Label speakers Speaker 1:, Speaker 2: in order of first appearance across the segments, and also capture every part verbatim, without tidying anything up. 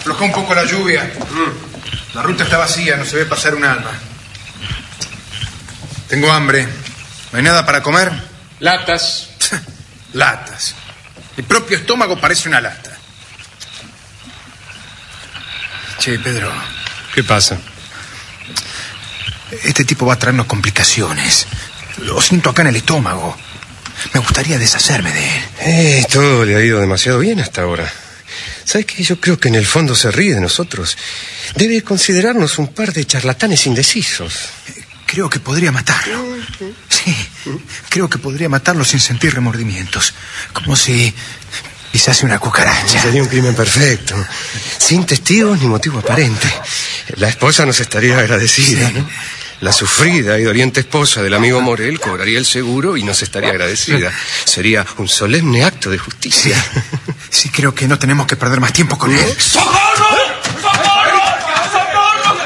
Speaker 1: aflojó un poco la lluvia. Mm. La ruta está vacía, no se ve pasar un alma. Tengo hambre. ¿No hay nada para comer?
Speaker 2: Latas.
Speaker 1: Latas. El propio estómago parece una lata. Che, Pedro.
Speaker 2: ¿Qué pasa?
Speaker 1: Este tipo va a traernos complicaciones. Lo siento acá en el estómago. Me gustaría deshacerme de él.
Speaker 3: Eh, todo le ha ido demasiado bien hasta ahora. ¿Sabes qué? Yo creo que en el fondo se ríe de nosotros. Debe considerarnos un par de charlatanes indecisos.
Speaker 1: Creo que podría matarlo. Sí, creo que podría matarlo sin sentir remordimientos. Como si pisase una cucaracha.
Speaker 3: Sería un crimen perfecto. Sin testigos ni motivo aparente. La esposa nos estaría agradecida, ¿no? La sufrida y doliente esposa del amigo Morel cobraría el seguro y nos estaría agradecida. Sería un solemne acto de justicia.
Speaker 1: Sí, sí, creo que no tenemos que perder más tiempo con él.
Speaker 4: ¡Socorro! ¡Socorro! ¡Socorro!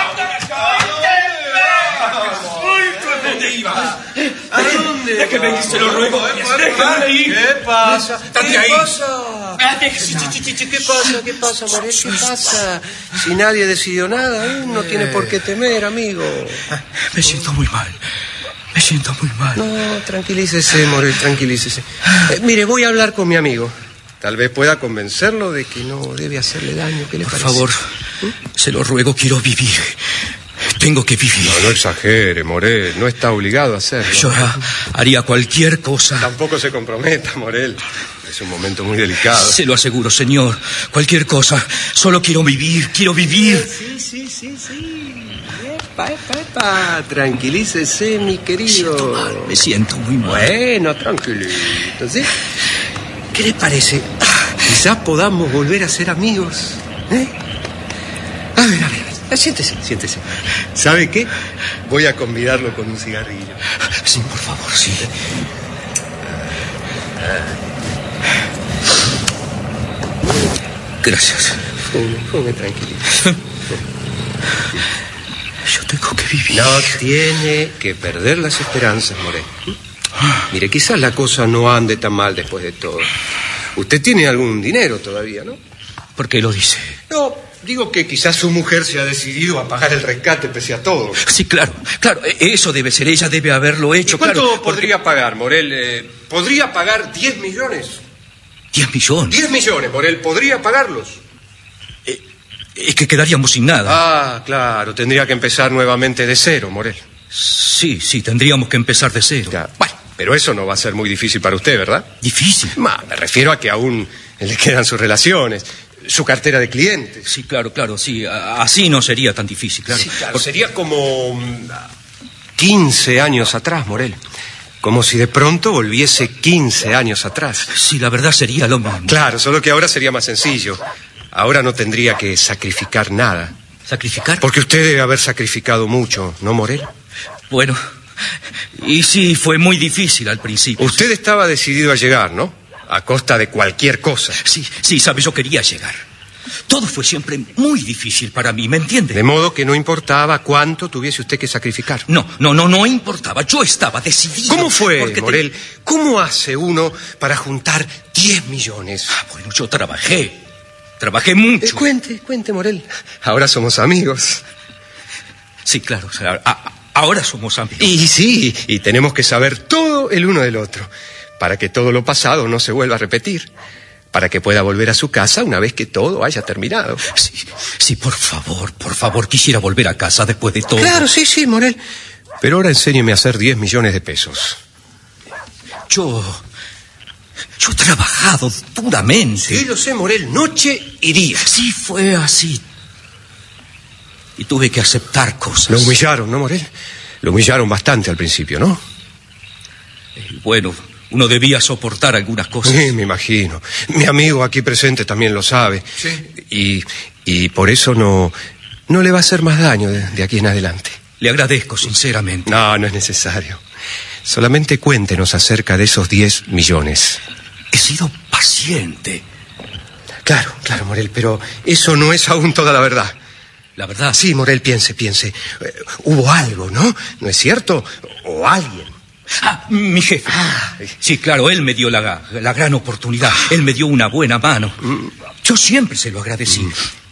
Speaker 4: ¡Uy, dónde ibas! ¿A dónde? Déjeme ir, se lo ruego. Déjame ir.
Speaker 3: ¿Qué pasa?
Speaker 4: ¿Qué
Speaker 3: ahí.
Speaker 4: pasa?
Speaker 3: ¿Qué pasa? ¿Qué pasa, Morel? ¿Qué pasa? Si nadie decidió nada, ¿eh? No tiene por qué temer, amigo.
Speaker 4: Me siento muy mal. Me siento muy mal.
Speaker 3: No, tranquilícese, Morel, tranquilícese. Eh, mire, voy a hablar con mi amigo. Tal vez pueda convencerlo de que no debe hacerle daño. ¿Qué le
Speaker 4: Por
Speaker 3: parece?
Speaker 4: favor, ¿Mm? se lo ruego, quiero vivir. Tengo que vivir.
Speaker 3: No, no exagere, Morel. No está obligado a hacerlo.
Speaker 4: Yo haría cualquier cosa.
Speaker 3: Tampoco se comprometa, Morel. Es un momento muy delicado.
Speaker 4: Se lo aseguro, señor. Cualquier cosa. Solo quiero vivir, quiero vivir.
Speaker 3: Sí, sí, sí, sí. Epa, epa, epa. Tranquilícese, mi querido.
Speaker 4: Me siento mal, me siento muy mal.
Speaker 3: Bueno, tranquilito. ¿Sí? ¿Qué le parece? Quizás podamos volver a ser amigos. ¿Eh? A ver, a ver. Siéntese, siéntese. ¿Sabe qué? Voy a convidarlo con un cigarrillo.
Speaker 4: Sí, por favor, sí. Gracias.
Speaker 3: Fume, fume tranquilito.
Speaker 4: Yo tengo que vivir.
Speaker 3: No tiene que perder las esperanzas, Morel. Mire, quizás la cosa no ande tan mal después de todo. Usted tiene algún dinero todavía, ¿no?
Speaker 4: ¿Por qué lo dice?
Speaker 3: No, digo que quizás su mujer se ha decidido a pagar el rescate pese a todo.
Speaker 4: Sí, claro, claro, eso debe ser, ella debe haberlo hecho.
Speaker 3: ¿Y cuánto
Speaker 4: claro,
Speaker 3: podría porque... pagar, Morel? Eh, ¿Podría pagar diez millones?
Speaker 4: ¿Diez millones?
Speaker 3: Diez millones, Morel, ¿podría pagarlos?
Speaker 4: Eh, es que quedaríamos sin nada.
Speaker 3: Ah, claro, tendría que empezar nuevamente de cero, Morel.
Speaker 4: Sí, sí, tendríamos que empezar de cero.
Speaker 3: Ya. Bueno, pero eso no va a ser muy difícil para usted, ¿verdad?
Speaker 4: ¿Difícil?
Speaker 3: Ma, me refiero a que aún le quedan sus relaciones, su cartera de clientes.
Speaker 4: Sí, claro, claro, sí. Así no sería tan difícil, claro.
Speaker 3: Sí, claro. Porque... Sería como quince años atrás, Morel. Como si de pronto volviese quince años atrás.
Speaker 4: Sí, la verdad sería lo mismo.
Speaker 3: Claro, solo que ahora sería más sencillo. Ahora no tendría que sacrificar nada.
Speaker 4: ¿Sacrificar?
Speaker 3: Porque usted debe haber sacrificado mucho, ¿no, Morel?
Speaker 4: Bueno, y sí, fue muy difícil al principio.
Speaker 3: Usted
Speaker 4: sí.
Speaker 3: estaba decidido a llegar, ¿no? A costa de cualquier cosa.
Speaker 4: Sí, sí, sabe, yo quería llegar. Todo fue siempre muy difícil para mí, ¿me entiende?
Speaker 3: De modo que no importaba cuánto tuviese usted que sacrificar.
Speaker 4: No, no, no, no importaba. Yo estaba decidido.
Speaker 3: ¿Cómo fue, Morel?
Speaker 4: Te...
Speaker 3: ¿Cómo hace uno para juntar diez millones?
Speaker 4: Ah, bueno, yo trabajé. Trabajé mucho.
Speaker 3: Eh, cuente, cuente, Morel. Ahora somos amigos.
Speaker 4: Sí, claro. O sea, a, ahora somos amigos.
Speaker 3: Y sí, y tenemos que saber todo el uno del otro, para que todo lo pasado no se vuelva a repetir. Para que pueda volver a su casa una vez que todo haya terminado.
Speaker 4: Sí, sí, por favor, por favor, quisiera volver a casa después de todo.
Speaker 3: Claro, sí, sí, Morel. Pero ahora enséñeme a hacer diez millones de pesos.
Speaker 4: Yo... Yo he trabajado duramente.
Speaker 3: Sí, lo sé, Morel, noche y día.
Speaker 4: Sí, fue así. Y tuve que aceptar cosas.
Speaker 3: Lo humillaron, ¿no, Morel? Lo humillaron bastante al principio, ¿no?
Speaker 4: Eh, bueno... Uno debía soportar algunas cosas.
Speaker 3: Sí, me imagino. Mi amigo aquí presente también lo sabe.
Speaker 1: Sí.
Speaker 3: Y, y por eso no, no le va a hacer más daño de, de aquí en adelante.
Speaker 4: Le agradezco, sinceramente.
Speaker 3: No, no es necesario. Solamente cuéntenos acerca de esos diez millones.
Speaker 4: He sido paciente.
Speaker 3: Claro, claro, Morel, pero eso no es aún toda la verdad.
Speaker 4: ¿La verdad?
Speaker 3: Sí, Morel, piense, piense. Eh, hubo algo, ¿no? ¿No es cierto? O alguien.
Speaker 4: Ah, mi jefe. Ah. Sí, claro, él me dio la, la gran oportunidad. Él me dio una buena mano. Yo siempre se lo agradecí.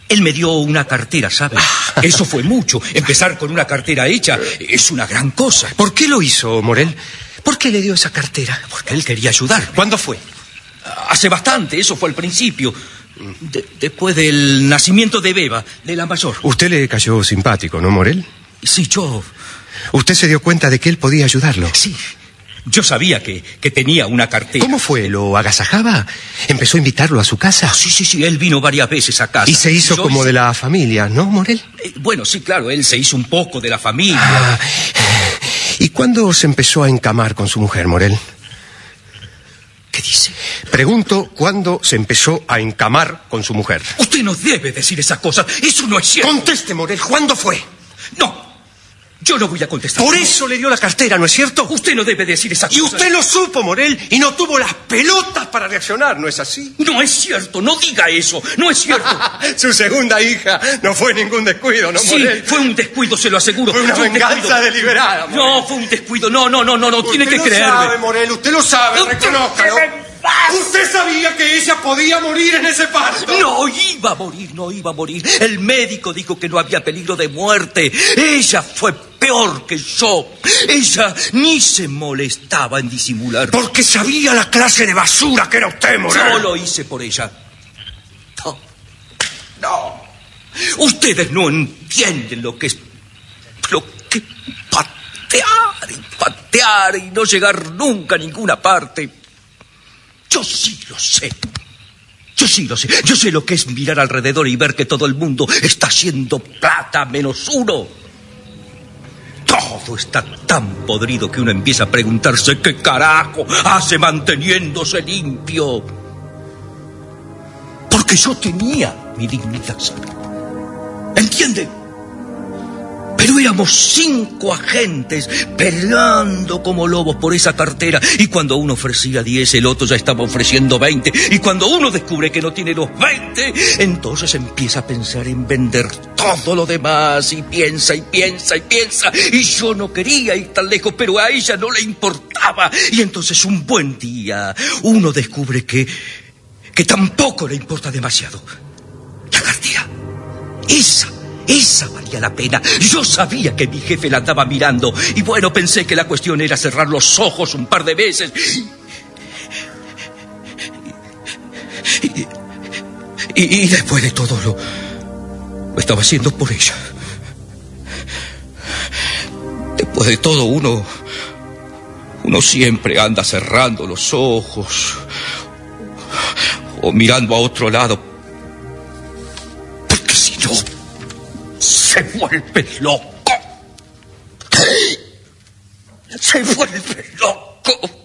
Speaker 5: Él me dio una cartera, ¿sabe? Eso fue mucho. Empezar con una cartera hecha es una gran cosa.
Speaker 3: ¿Por qué lo hizo, Morel? ¿Por qué le dio esa cartera?
Speaker 5: Porque él quería ayudarme.
Speaker 3: ¿Cuándo fue?
Speaker 5: Hace bastante, eso fue al principio. De, después del nacimiento de Beba, de la mayor.
Speaker 3: Usted le cayó simpático, ¿no, Morel?
Speaker 5: Sí, yo...
Speaker 3: ¿Usted se dio cuenta de que él podía ayudarlo?
Speaker 5: Sí, yo sabía que, que tenía una cartera.
Speaker 3: ¿Cómo fue? ¿Lo agasajaba? ¿Empezó a invitarlo a su casa?
Speaker 5: Sí, sí, sí, él vino varias veces a casa.
Speaker 3: Y se hizo
Speaker 5: yo
Speaker 3: como
Speaker 5: hice...
Speaker 3: de la familia, ¿no, Morel?
Speaker 5: Eh, bueno, sí, claro, él se hizo un poco de la familia.
Speaker 3: Ah, ¿y cuándo se empezó a encamar con su mujer, Morel?
Speaker 5: ¿Qué dice?
Speaker 3: Pregunto, ¿cuándo se empezó a encamar con su mujer?
Speaker 5: Usted no debe decir esas cosas, eso no es cierto.
Speaker 3: Conteste, Morel, ¿cuándo fue?
Speaker 5: No, yo no voy a contestar.
Speaker 3: Por eso le dio la cartera, ¿no es cierto?
Speaker 5: Usted no debe decir esas
Speaker 3: Y
Speaker 5: cosas.
Speaker 3: usted lo supo, Morel, y no tuvo las pelotas para reaccionar, ¿no es así?
Speaker 5: No es cierto, no diga eso, no es cierto.
Speaker 3: Su segunda hija no fue ningún descuido, ¿no,
Speaker 5: Sí,
Speaker 3: Morel?
Speaker 5: fue un descuido, se lo aseguro.
Speaker 3: Fue una
Speaker 5: un
Speaker 3: venganza
Speaker 5: descuido.
Speaker 3: deliberada, Morel.
Speaker 5: No, fue un descuido, no, no, no, no, no, tiene que
Speaker 3: Usted lo
Speaker 5: creerme.
Speaker 3: sabe, Morel, usted lo sabe,
Speaker 5: Usted-
Speaker 3: reconózcalo. Usted sabía que ella podía morir en ese parto.
Speaker 5: No iba a morir, no iba a morir. El médico dijo que no había peligro de muerte. Ella fue peor que yo. Ella ni se molestaba en disimular.
Speaker 3: Porque sabía la clase de basura que era usted, Morel.
Speaker 5: Yo lo hice por ella. No, no. Ustedes no entienden lo que es... Lo que es patear y patear y no llegar nunca a ninguna parte. Yo sí lo sé. Yo sí lo sé. Yo sé lo que es mirar alrededor y ver que todo el mundo está haciendo plata menos uno. Todo está tan podrido que uno empieza a preguntarse qué carajo hace manteniéndose limpio. Porque yo tenía mi dignidad, ¿sabe? ¿Entiende? Pero éramos cinco agentes peleando como lobos por esa cartera. Y cuando uno ofrecía diez, el otro ya estaba ofreciendo veinte. Y cuando uno descubre que no tiene los veinte, entonces empieza a pensar en vender todo lo demás. Y piensa, y piensa, y piensa. Y yo no quería ir tan lejos, pero a ella no le importaba. Y entonces un buen día uno descubre que, que tampoco le importa demasiado. La cartera, esa. Esa valía la pena. Yo sabía que mi jefe la andaba mirando. Y bueno, pensé que la cuestión era cerrar los ojos un par de veces. Y, y, y después de todo lo, lo estaba haciendo por ella. Después de todo uno... Uno siempre anda cerrando los ojos. O mirando a otro lado. Porque si no... se vuelve loco. Se vuelve loco.